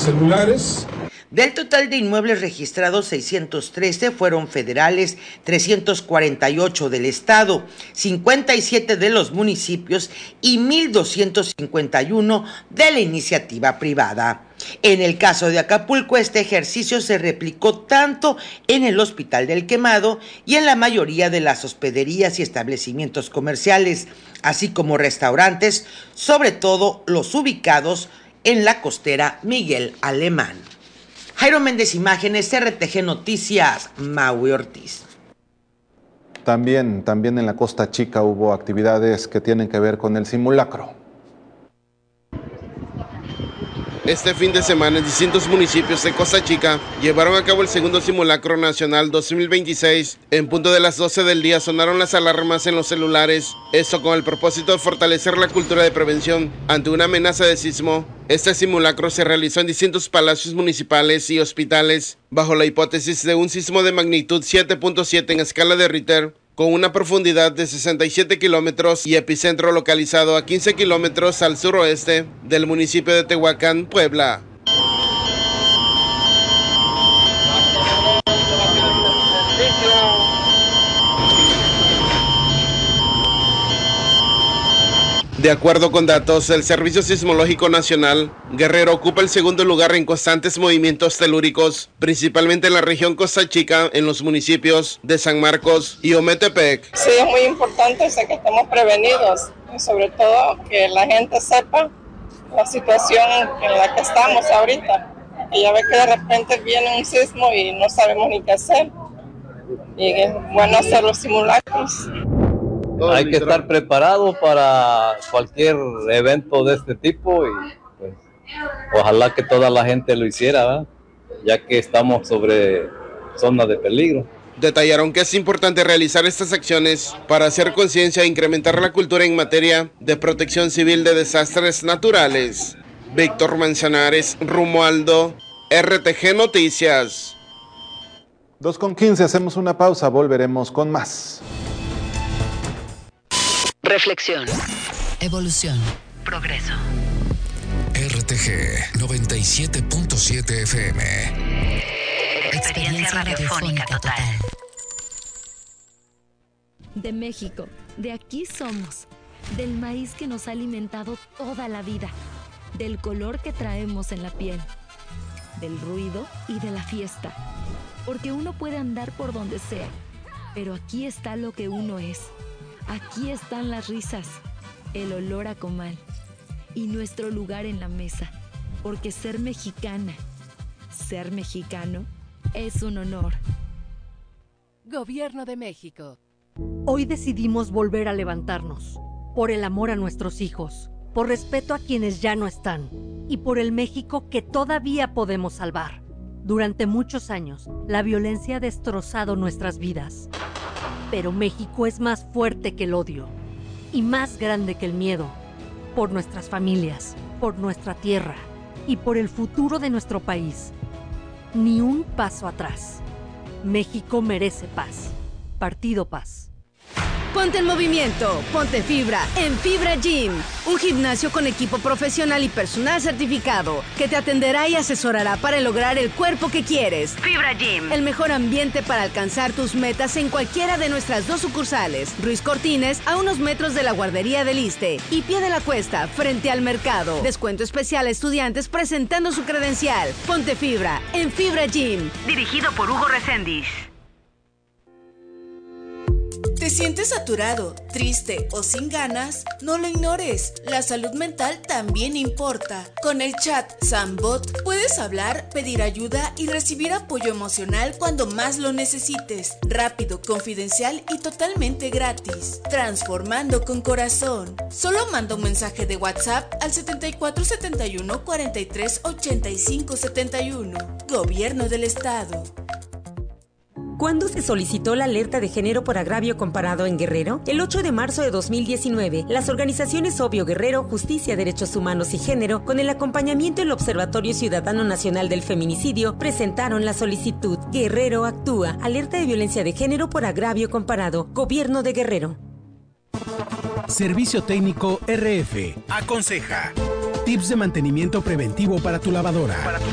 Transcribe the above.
celulares. Del total de inmuebles registrados, 613 fueron federales, 348 del estado, 57 de los municipios y 1,251 de la iniciativa privada. En el caso de Acapulco, este ejercicio se replicó tanto en el Hospital del Quemado y en la mayoría de las hospederías y establecimientos comerciales, así como restaurantes, sobre todo los ubicados en la costera Miguel Alemán. Jairo Méndez, imágenes, RTG Noticias, Maui Ortiz. También en la Costa Chica hubo actividades que tienen que ver con el simulacro. Este fin de semana, en distintos municipios de Costa Chica llevaron a cabo el segundo simulacro nacional 2026. En punto de las 12 del día sonaron las alarmas en los celulares, esto con el propósito de fortalecer la cultura de prevención ante una amenaza de sismo. Este simulacro se realizó en distintos palacios municipales y hospitales, bajo la hipótesis de un sismo de magnitud 7.7 en escala de Richter, con una profundidad de 67 kilómetros y epicentro localizado a 15 kilómetros al suroeste del municipio de Tehuacán, Puebla. De acuerdo con datos del Servicio Sismológico Nacional, Guerrero ocupa el segundo lugar en constantes movimientos telúricos, principalmente en la región Costa Chica, en los municipios de San Marcos y Ometepec. Sí, es muy importante que estemos prevenidos y sobre todo que la gente sepa la situación en la que estamos ahorita. Y ya ve que de repente viene un sismo y no sabemos ni qué hacer. Y es bueno hacer los simulacros. Hay que estar preparado para cualquier evento de este tipo y pues, ojalá que toda la gente lo hiciera, ¿verdad? Ya que estamos sobre zona de peligro. Detallaron que es importante realizar estas acciones para hacer conciencia e incrementar la cultura en materia de protección civil de desastres naturales. Víctor Manzanares, Romualdo, RTG Noticias. 2:15, hacemos una pausa, volveremos con más. Reflexión. Evolución. Progreso. RTG 97.7 FM. Experiencia radiofónica total. De México, de aquí somos. Del maíz que nos ha alimentado toda la vida. Del color que traemos en la piel. Del ruido y de la fiesta. Porque uno puede andar por donde sea, pero aquí está lo que uno es. Aquí están las risas, el olor a comal y nuestro lugar en la mesa, porque ser mexicana, ser mexicano, es un honor. Gobierno de México. Hoy decidimos volver a levantarnos, por el amor a nuestros hijos, por respeto a quienes ya no están y por el México que todavía podemos salvar. Durante muchos años, la violencia ha destrozado nuestras vidas. Pero México es más fuerte que el odio y más grande que el miedo. Por nuestras familias, por nuestra tierra y por el futuro de nuestro país. Ni un paso atrás. México merece paz. Partido Paz. Ponte en movimiento, ponte fibra en Fibra Gym, un gimnasio con equipo profesional y personal certificado que te atenderá y asesorará para lograr el cuerpo que quieres. Fibra Gym, el mejor ambiente para alcanzar tus metas en cualquiera de nuestras 2 sucursales, Ruiz Cortines a unos metros de la guardería del Iste y Pie de la Cuesta frente al mercado. Descuento especial a estudiantes presentando su credencial. Ponte fibra en Fibra Gym, dirigido por Hugo Reséndiz. ¿Te sientes saturado, triste o sin ganas? No lo ignores, la salud mental también importa. Con el chat Sambot puedes hablar, pedir ayuda y recibir apoyo emocional cuando más lo necesites. Rápido, confidencial y totalmente gratis. Transformando con corazón. Solo manda un mensaje de WhatsApp al 7471 43 85 71. Gobierno del Estado. ¿Cuándo se solicitó la alerta de género por agravio comparado en Guerrero? El 8 de marzo de 2019, las organizaciones Obvio Guerrero, Justicia, Derechos Humanos y Género, con el acompañamiento del Observatorio Ciudadano Nacional del Feminicidio, presentaron la solicitud. Guerrero actúa. Alerta de violencia de género por agravio comparado. Gobierno de Guerrero. Servicio Técnico RF. Aconseja. Tips de mantenimiento preventivo para tu lavadora.